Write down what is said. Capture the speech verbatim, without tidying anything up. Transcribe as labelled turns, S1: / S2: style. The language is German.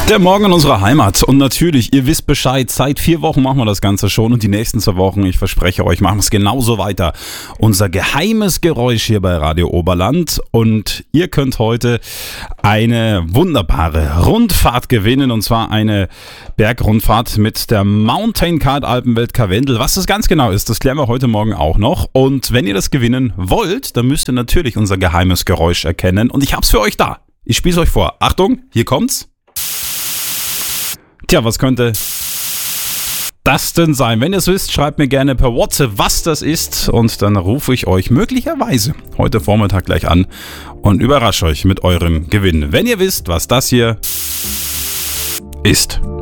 S1: Der Morgen in unserer Heimat und natürlich, ihr wisst Bescheid, seit vier Wochen machen wir das Ganze schon und die nächsten zwei Wochen, ich verspreche euch, machen wir es genauso weiter. Unser geheimes Geräusch hier bei Radio Oberland und ihr könnt heute eine wunderbare Rundfahrt gewinnen und zwar eine Bergrundfahrt mit der Mountain Card Alpenwelt Karwendel. Was das ganz genau ist, das klären wir heute Morgen auch noch und wenn ihr das gewinnen wollt, dann müsst ihr natürlich unser geheimes Geräusch erkennen und ich hab's für euch da. Ich spiel's euch vor. Achtung, hier kommt's. Tja, was könnte das denn sein? Wenn ihr es wisst, schreibt mir gerne per WhatsApp, was das ist. Und dann rufe ich euch möglicherweise heute Vormittag gleich an und überrasche euch mit eurem Gewinn. Wenn ihr wisst, was das hier ist.